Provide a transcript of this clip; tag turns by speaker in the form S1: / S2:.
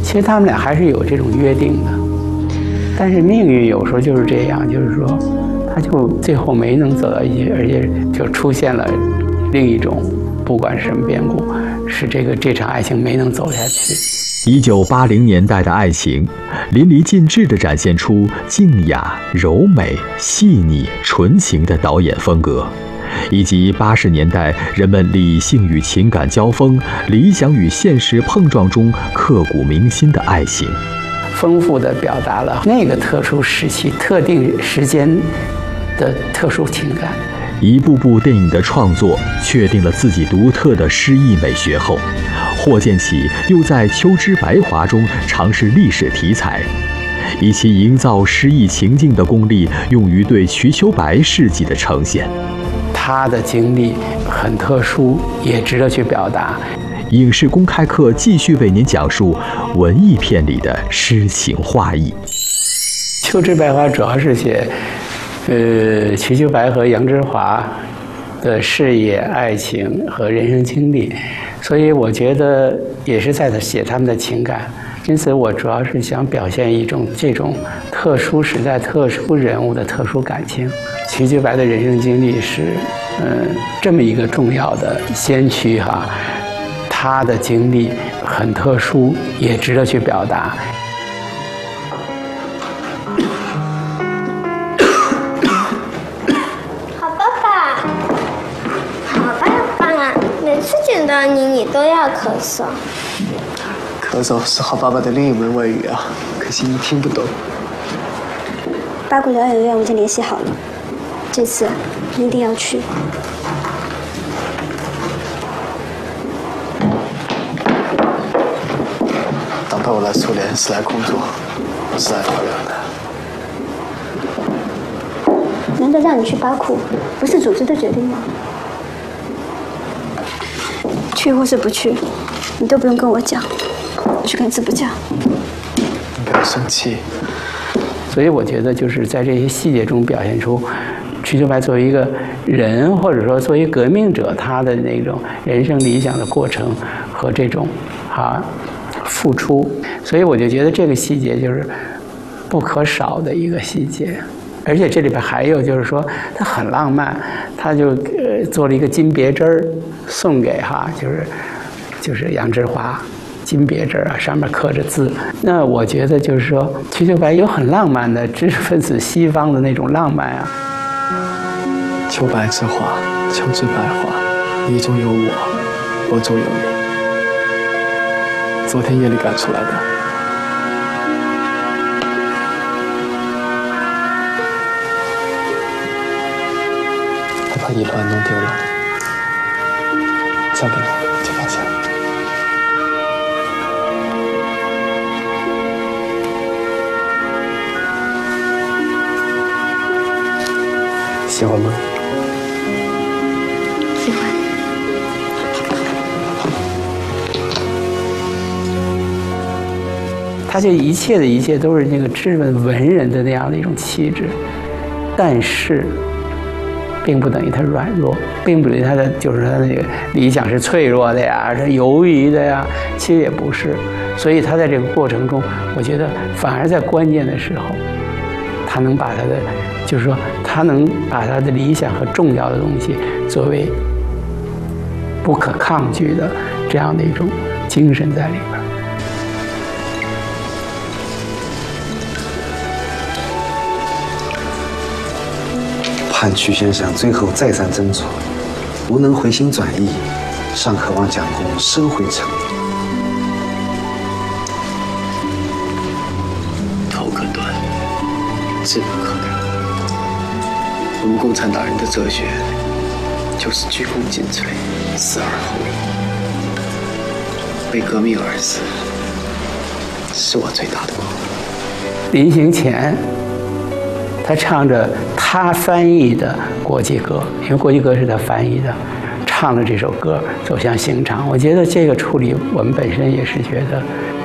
S1: 其实他们俩还是有这种约定的，但是命运有时候就是这样，就是说，他就最后没能走到一起，而且就出现了另一种，不管是什么变故，是这场爱情没能走下去。
S2: 1980年代的爱情，淋漓尽致地展现出静雅、柔美、细腻、纯情的导演风格，以及80年代人们理性与情感交锋、理想与现实碰撞中刻骨铭心的爱情，
S1: 丰富地表达了那个特殊时期、特定时间的特殊情感。
S2: 一部部电影的创作确定了自己独特的诗意美学后，霍建起又在《秋之白华》中尝试历史题材，以其营造诗意情境的功力用于对瞿秋白事迹的呈现。
S1: 他的经历很特殊，也值得去表达。
S2: 影视公开课继续为您讲述文艺片里的诗情画意。
S1: 《秋之白华》主要是写瞿秋白和杨之华的事业、爱情和人生经历，所以我觉得也是在写他们的情感。因此，我主要是想表现一种这种特殊时代、特殊人物的特殊感情。瞿秋白的人生经历是，这么一个重要的先驱哈，他的经历很特殊，也值得去表达。
S3: 见到你都要咳嗽。
S4: 咳嗽是好爸爸的另一门外语啊，可惜你听不懂。
S5: 八股疗养院我已经联系好了，这次你一定要去。
S4: 当派我来苏联是来工作，不是来疗养的。
S5: 难道让你去巴库，不是组织的决定吗？去或是不去，你都不用跟我讲，我去跟支部讲。
S4: 你不要生气。
S1: 所以我觉得就是在这些细节中表现出瞿秋白作为一个人，或者说作为革命者，他的那种人生理想的过程和这种付出。所以我就觉得这个细节就是不可少的一个细节。而且这里边还有就是说，他很浪漫，他就做了一个金别针送给就是杨之华，金别针上面刻着字。那我觉得就是说，瞿秋白有很浪漫的知识分子西方的那种浪漫啊。
S4: 秋白之华，秋之白华，你中有我，我中有你。昨天夜里赶出来的。把一乱弄丢了，交给你就放下。喜欢吗？
S5: 喜欢。
S1: 他这一切的一切都是那个质问文人的那样的一种气质，但是并不等于他软弱，并不等于他的就是他的那个理想是脆弱的呀，是犹豫的呀，其实也不是。所以他在这个过程中，我觉得反而在关键的时候，他能把他的，就是说他能把他的理想和重要的东西作为不可抗拒的这样的一种精神在里边。
S6: 盼瞿先生最后再三斟酌，无能回心转意，尚渴望蒋公收回成命。
S4: 头可断，志不可改。我们共产党人的哲学就是鞠躬尽瘁，死而后已。为革命而死，是我最大的光荣。
S1: 临行前，他唱着他翻译的国际歌，因为国际歌是他翻译的，唱了这首歌走向刑场。我觉得这个处理我们本身也是觉得